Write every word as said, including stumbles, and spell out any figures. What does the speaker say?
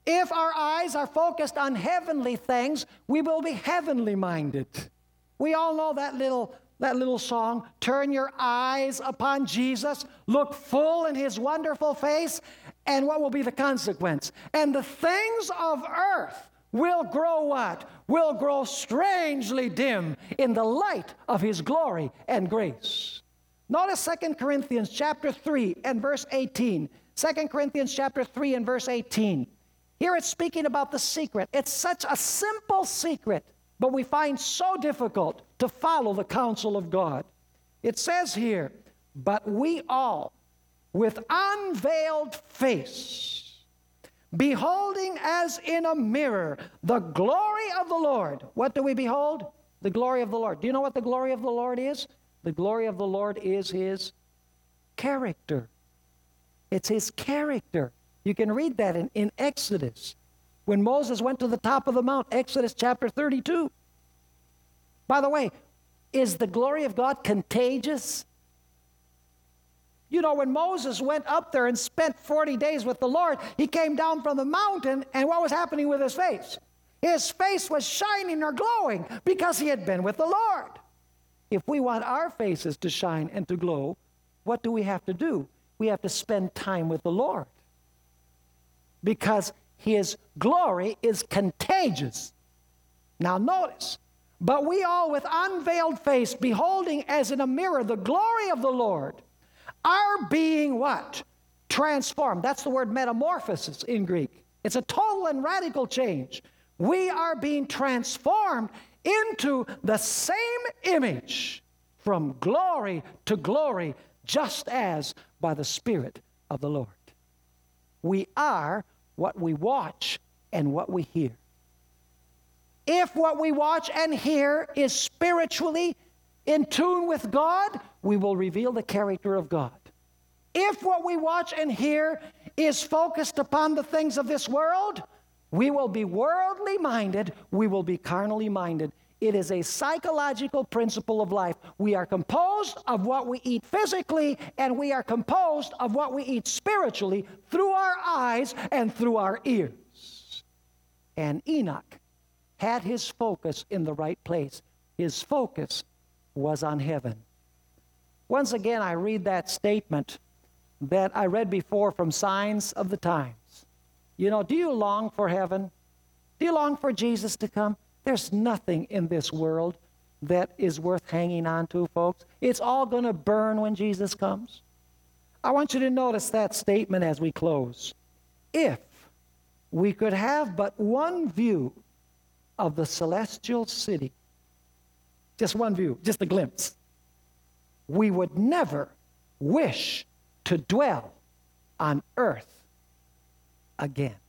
If our eyes are focused on heavenly things, we will be heavenly minded. We all know that little, that little song, turn your eyes upon Jesus, look full in his wonderful face, and what will be the consequence? And the things of earth will grow what? Will grow strangely dim in the light of his glory and grace. Notice Second Corinthians chapter three and verse eighteen. Second Corinthians chapter three and verse eighteen. Here it's speaking about the secret. It's such a simple secret, but we find so difficult to follow the counsel of God. It says here, but we all, with unveiled face, beholding as in a mirror the glory of the Lord. What do we behold? The glory of the Lord. Do you know what the glory of the Lord is? The glory of the Lord is his character. It's his character. You can read that in, in Exodus. When Moses went to the top of the mount, Exodus chapter thirty-two. By the way, is the glory of God contagious? You know, when Moses went up there and spent forty days with the Lord, he came down from the mountain, and what was happening with his face? His face was shining or glowing because he had been with the Lord. If we want our faces to shine and to glow, what do we have to do? We have to spend time with the Lord, because his glory is contagious. Now notice, but we all with unveiled face, beholding as in a mirror the glory of the Lord, are being what? Transformed. That's the word metamorphosis in Greek. It's a total and radical change. We are being transformed into the same image from glory to glory, just as by the Spirit of the Lord. We are what we watch and what we hear. If what we watch and hear is spiritually in tune with God, we will reveal the character of God. If what we watch and hear is focused upon the things of this world, we will be worldly minded, we will be carnally minded. It is a psychological principle of life. We are composed of what we eat physically, and we are composed of what we eat spiritually through our eyes and through our ears. And Enoch had his focus in the right place. His focus was on heaven. Once again, I read that statement that I read before from Signs of the Times. You know, do you long for heaven? Do you long for Jesus to come? There's nothing in this world that is worth hanging on to, folks. It's all going to burn when Jesus comes. I want you to notice that statement as we close. If we could have but one view of the celestial city, just one view, just a glimpse, we would never wish to dwell on earth again.